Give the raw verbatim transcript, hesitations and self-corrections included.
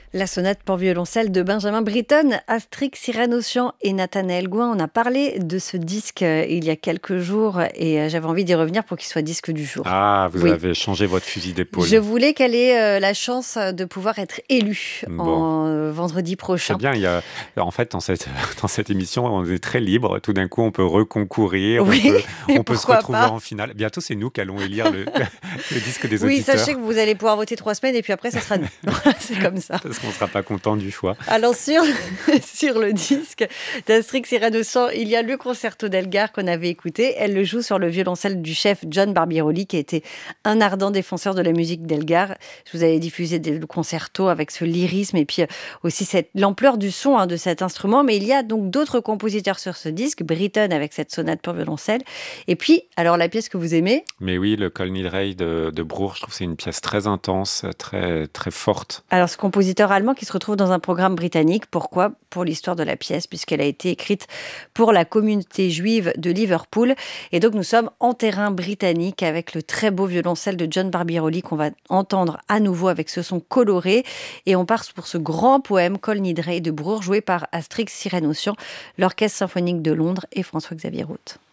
La sonate pour violoncelle de Benjamin Britten, Astrix Cyrano-Ossian et Nathanaël Gouin. On a parlé de ce disque euh, il y a quelques jours et euh, j'avais envie d'y revenir pour qu'il soit disque du jour. Ah, vous Oui, avez changé votre fusil d'épaule. je voulais qu'elle ait euh, la chance de pouvoir être élue Bon, en euh, vendredi c'est prochain. bien. Il y a, en fait, dans cette, dans cette émission, on est très libre. Tout d'un coup, on peut reconcourir, on Oui, peut, et on peut se pourquoi retrouver pas? en finale. Bientôt, c'est nous qui allons élire le, le disque des Oui, sachez que auditeurs, vous allez pouvoir voter trois semaines et puis après, ça sera nous. C'est comme ça. parce qu'on ne sera pas content du choix. Alors sur, sur le disque d'Astrix Cyrano-Ossian, il y a le concerto d'Elgar qu'on avait écouté. Elle le joue sur le violoncelle du chef John Barbirolli, qui a été un ardent défenseur de la musique d'Elgar. Je vous avais diffusé des- le concerto avec ce lyrisme et puis euh, aussi cette, l'ampleur du son hein, de cet instrument. Mais il y a donc d'autres compositeurs sur ce disque, Britten avec cette sonate pour violoncelle. Et puis, alors la pièce que vous aimez, Mais oui, le Kol Nidrei de, de Bruch, je trouve que c'est une pièce très intense, très, très forte. alors, ce compositeur allemand qui se retrouve dans un programme britannique. Pourquoi? Pour l'histoire de la pièce, puisqu'elle a été écrite pour la communauté juive de Liverpool. Et donc, nous sommes en terrain britannique avec le très beau violoncelle de John Barbirolli qu'on va entendre à nouveau avec ce son coloré. Et on part pour ce grand poème Kol Nidrei de Bruch, joué par Astrix Cyrano-Ossian, l'Orchestre symphonique de Londres et François-Xavier Roth.